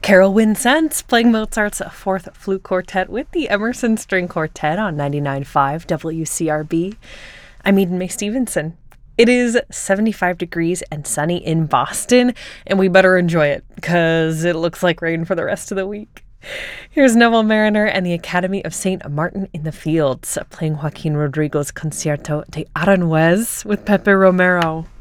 Carol Winsentz playing Mozart's Fourth Flute Quartet with the Emerson String Quartet on 99.5 WCRB. I'm Eden May Stevenson. It is 75 degrees and sunny in Boston, and we better enjoy it, because it looks like rain for the rest of the week. Here's Neville Mariner and the Academy of St. Martin in the Fields, playing Joaquin Rodrigo's Concierto de Aranjuez with Pepe Romero.